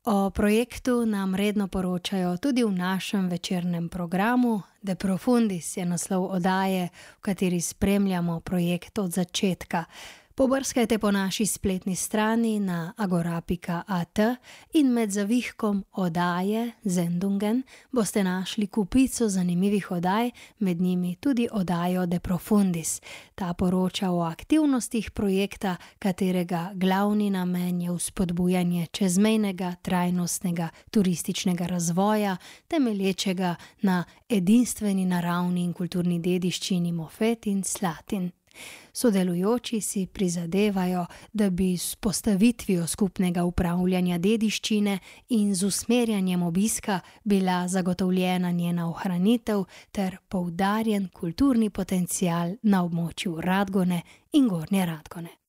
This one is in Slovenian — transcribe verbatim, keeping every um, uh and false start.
O projektu nam redno poročajo tudi v našem večernem programu. De Profundis je naslov oddaje, v kateri spremljamo projekt od začetka. Pobrskajte po naši spletni strani na agora pika at in med zavihkom oddaje Sendungen boste našli kupico zanimivih oddaj, med njimi tudi oddajo De Profundis. Ta poroča o aktivnostih projekta, katerega glavni namen je vzpodbujanje čezmejnega trajnostnega turističnega razvoja, temelječega na edinstveni naravni in kulturni dediščini Mofet in Slatin. Sodelujoči si prizadevajo, da bi s postavitvijo skupnega upravljanja dediščine in z usmerjanjem obiska bila zagotovljena njena ohranitev ter poudarjen kulturni potencial na območju Radgone in Gornje Radgone.